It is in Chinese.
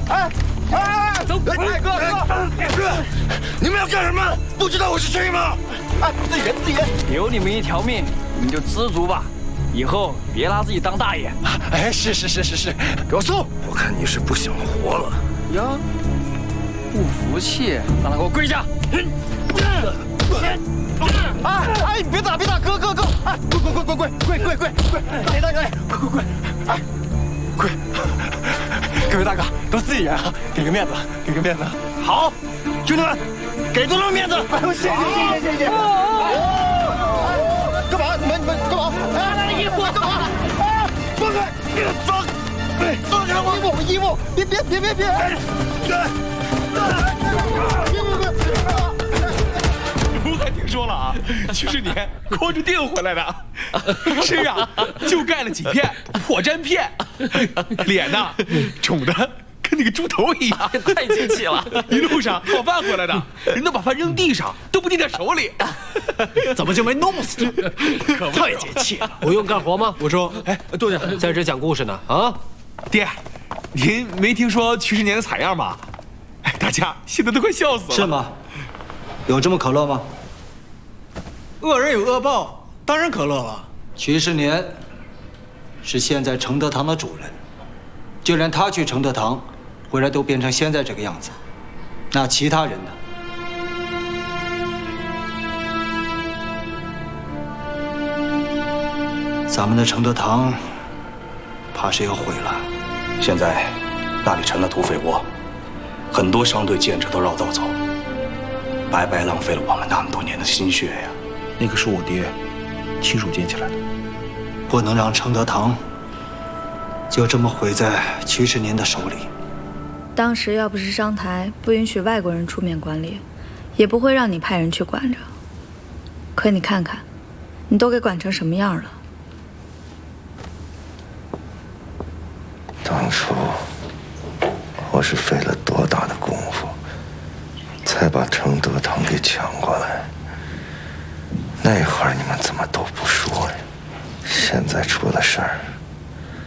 走！哥， 你们要干什么？不知道我是谁吗？ 自言，留你们一条命，你们就知足吧。以后别拿自己当大爷。 是，给我送！我看你是不想活了。 哟，不服气，让他给我跪下！你别打，哥！跪！雷大哥，跪！跪！各位大哥，都自己人啊，给个面子。 好，兄弟们，给多少面子？ 谢谢。干嘛？你们干嘛？拿衣服干嘛？ 放开我！ 衣服！别！ 不还听说了啊？去世年光着腚回来的，身上就盖了几片破毡片，脸呐肿的跟那个猪头一样， 太惊奇了！ 一路上讨饭回来的，人都把饭扔地上，都不递在手里， 怎么就没弄死他？ 太解气了！ 不用干活吗？武叔， 坐下， 在这讲故事呢啊！ 爹，您没听说去世年的惨样吗？大家现在都快笑死了。 是吗？有这么可乐吗？ 恶人有恶报，当然可乐了。 瞿世年是现在承德堂的主人，就连他去承德堂，回来都变成现在这个样子，那其他人呢？咱们的承德堂，怕是要毁了。 现在那里成了土匪窝，很多商队见着都绕道走，白白浪费了我们那么多年的心血呀。 那个是我爹亲手建起来的， 不能让承德堂就这么毁在瞿世年的手里。 当时要不是商台不允许外国人出面管理，也不会让你派人去管着。可你看看，你都给管成什么样了？ 当初我是费了多大的功夫，才把承德堂给抢过来。那会儿你们怎么都不说呀？现在出了事儿，